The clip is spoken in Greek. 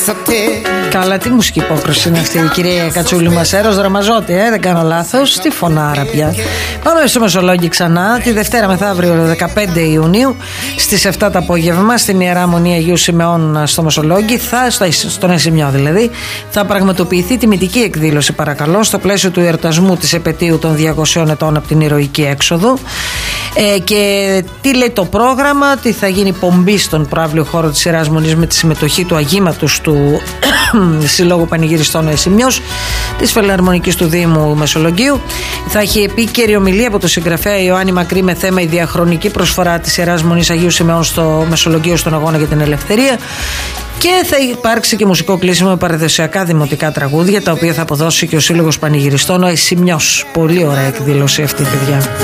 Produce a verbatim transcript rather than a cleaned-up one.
Καλά, τι μουσική υπόκριση είναι αυτή η κυρία Κατσούλη μας, Έρος Δραμαζότη, ε, δεν κάνω λάθος, τι φωνάρα πια. Πάμε στο Μεσολόγγι ξανά, τη Δευτέρα μεθαύριο δεκαπέντε Ιουνίου στις επτά το απόγευμα στην Ιερά Μονή Αγίου Σιμεών στο Μεσολόγγι, θα, στο, στον Εσημιό δηλαδή, θα πραγματοποιηθεί τιμητική εκδήλωση, παρακαλώ, στο πλαίσιο του εορτασμού της επετείου των διακοσίων ετών από την ηρωική έξοδο. Ε, και τι λέει το πρόγραμμα, τι θα γίνει πομπή στον προαύλιο χώρο της Ιεράς Μονής με τη συμμετοχή του αγήματος του Συλλόγου Πανηγυριστών Εσημιός της Φιλαρμονικής του Δήμου Μεσολογγίου. Θα έχει επίκαιρη ομιλία από το συγγραφέα Ιωάννη Μακρύ με θέμα η διαχρονική προσφορά της Ιεράς Μονής Αγίου Σιμεών στο Μεσολογγίο στον αγώνα για την ελευθερία. Και θα υπάρξει και μουσικό κλείσιμο με παραδοσιακά δημοτικά τραγούδια, τα οποία θα αποδώσει και ο Σύλλογος Πανηγυριστών ο Εσημιός. Πολύ ωραία εκδήλωση αυτή, παιδιά.